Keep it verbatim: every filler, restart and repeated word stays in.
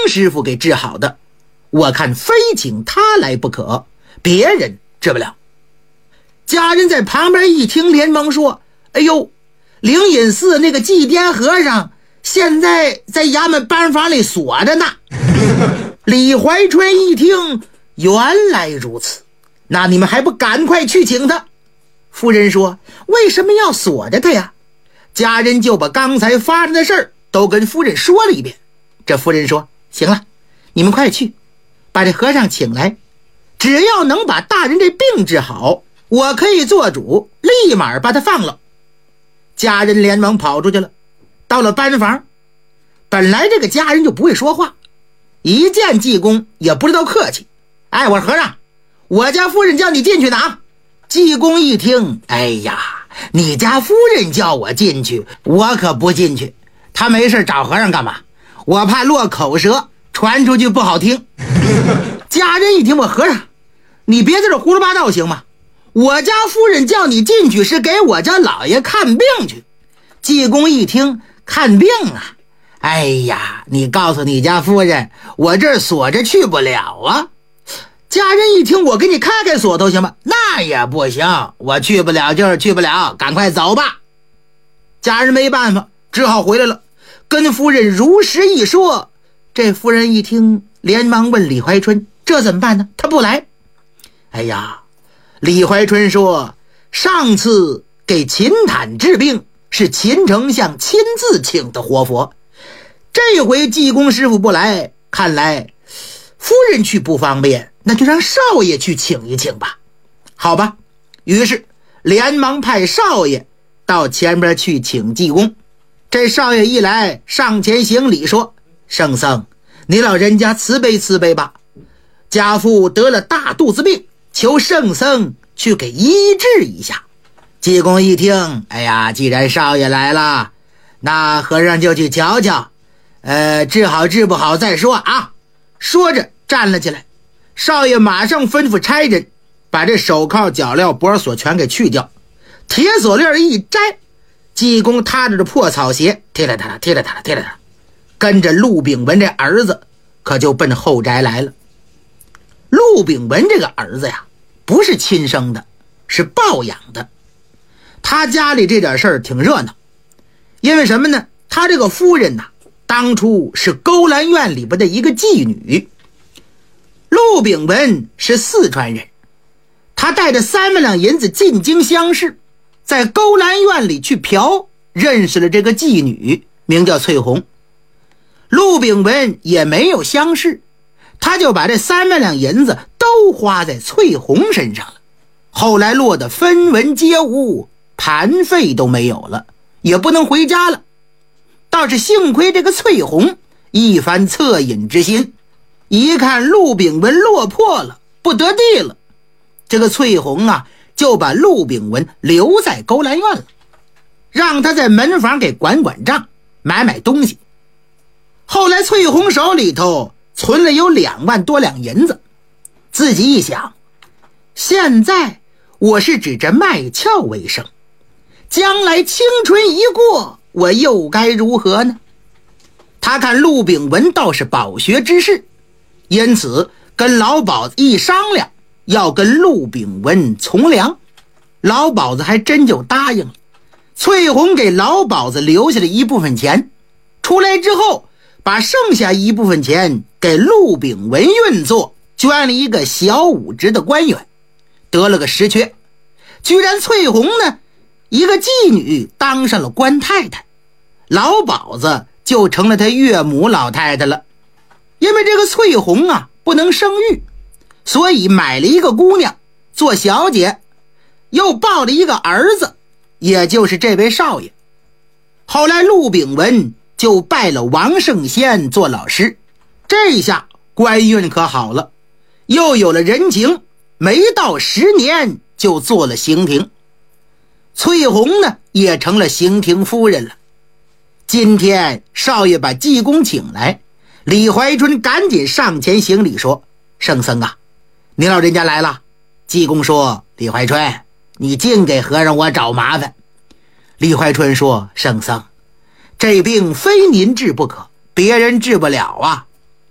师傅给治好的，我看非请他来不可，别人治不了。家人在旁边一听，连忙说：哎呦，灵隐寺那个祭奠和尚现在在衙门班房里锁着呢。李怀春一听，原来如此，那你们还不赶快去请他？夫人说：为什么要锁着他呀？家人就把刚才发生的事儿都跟夫人说了一遍。这夫人说：行了，你们快去把这和尚请来，只要能把大人这病治好，我可以做主立马把他放了。家人连忙跑出去了，到了班房。本来这个家人就不会说话，一见济公也不知道客气。哎，我说和尚，我家夫人叫你进去呢啊。济公一听，哎呀，你家夫人叫我进去，我可不进去，他没事找和尚干嘛？我怕落口舌，传出去不好听。家人一听，我和尚，你别在这胡说八道行吗？我家夫人叫你进去是给我家老爷看病去。济公一听，看病啊，哎呀，你告诉你家夫人，我这儿锁着去不了啊。家人一听，我给你开开锁头行吗？那也不行，我去不了就是去不了，赶快走吧。家人没办法，只好回来了，跟夫人如实一说。这夫人一听，连忙问李怀春，这怎么办呢？他不来。哎呀，李怀春说，上次给秦坦治病是秦丞相亲自请的活佛，这回济公师傅不来，看来夫人去不方便，那就让少爷去请一请吧。好吧，于是连忙派少爷到前边去请济公。这少爷一来，上前行礼说：圣僧，你老人家慈悲慈悲吧，家父得了大肚子病，求圣僧去给医治一下。济公一听，哎呀，既然少爷来了，那和尚就去瞧瞧，呃，治好治不好再说啊。说着站了起来，少爷马上吩咐差人把这手铐脚镣脖锁全给去掉，铁锁链一摘，济公踏着这破草鞋，踢了他踢了他踢了他，跟着陆炳文这儿子可就奔后宅来了。陆炳文这个儿子呀，不是亲生的，是抱养的。他家里这点事儿挺热闹，因为什么呢？他这个夫人呐，当初是勾栏院里边的一个妓女。陆炳文是四川人，他带着三万两银子进京乡试，在勾栏院里去嫖，认识了这个妓女，名叫翠红。陆炳文也没有乡试，他就把这三万两银子都花在翠红身上了，后来落得分文皆无，盘费都没有了，也不能回家了。倒是幸亏这个翠红一番恻隐之心，一看陆炳文落魄了，不得地了，这个翠红啊，就把陆炳文留在勾栏院了，让他在门房给管管账，买买东西。后来翠红手里头存了有两万多两银子，自己一想，现在我是指着卖俏为生，将来青春一过，我又该如何呢？他看陆炳文倒是饱学之士，因此跟老鸨子一商量，要跟陆炳文从良。老鸨子还真就答应了。翠红给老鸨子留下了一部分钱，出来之后把剩下一部分钱给陆炳文运作，捐了一个小武职的官员，得了个实缺。居然翠红呢，一个妓女当上了官太太，老鸨子就成了他岳母老太太了。因为这个翠红啊不能生育，所以买了一个姑娘做小姐，又抱了一个儿子，也就是这位少爷。后来陆炳文就拜了王圣先做老师，这下官运可好了，又有了人情，没到十年就做了刑庭。翠红呢也成了刑庭夫人了。今天少爷把济公请来，李怀春赶紧上前行礼说：圣僧啊，您老人家来了。济公说：李怀春，你净给和尚我找麻烦。李怀春说：圣僧，这病非您治不可，别人治不了啊。